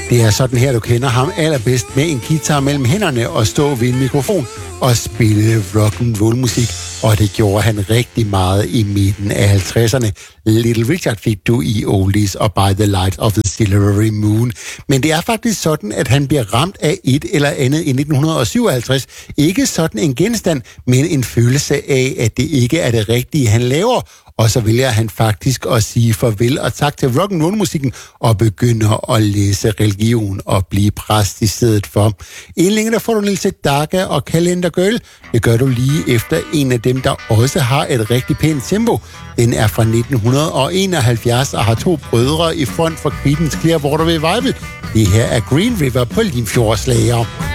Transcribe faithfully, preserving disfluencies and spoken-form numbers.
Det er sådan her, du kender ham allerbedst, med en guitar mellem hænderne og stå ved en mikrofon og spille rock'n'roll-musik. Og det gjorde han rigtig meget i midten af halvtredserne. Little Richard fik du i Oldies og By the Light of the Silvery Moon. Men det er faktisk sådan, at han bliver ramt af et eller andet i nitten syvoghalvtreds. Ikke sådan en genstand, men en følelse af, at det ikke er det rigtige, han laver. Og så vælger han faktisk at sige farvel og tak til rock'n'roll-musikken og begynder at læse religion og blive præst i stedet for. En længe der får du Nils Sedaka og Calendar Girl. Det gør du lige efter en af dem, der også har et rigtig pænt tempo. Den er fra nitten enoghalvfjerds og har to brødre i front for Creedence Clearwater Revival. Det her er Green River på Limfjordsslager.